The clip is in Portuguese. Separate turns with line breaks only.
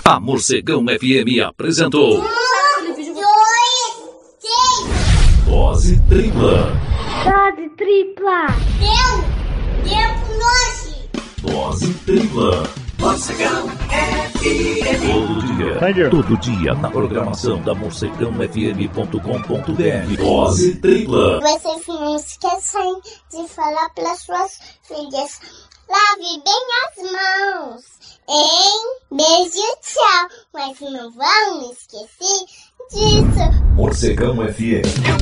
A Morcegão FM apresentou...
1, 2, 3.
Dose tripla.
Dose tripla.
Deu pro lanche.
Dose tripla. Morcegão FM. Todo dia na programação da morcegãofm.com.br. Dose tripla.
Vocês não esqueçam de falar para suas filhas. Lave bem as mãos, hein? Beijo, tchau. Mas não vão esquecer disso.
Morcegão FM.